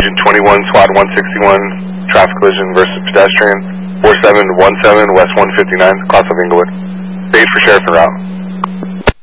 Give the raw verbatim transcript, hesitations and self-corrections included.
Engine twenty-one, SWAT one sixty-one, traffic collision versus pedestrian, four seven one seven, West one fifty-nine, cross of Inglewood. Stage for sheriff en route.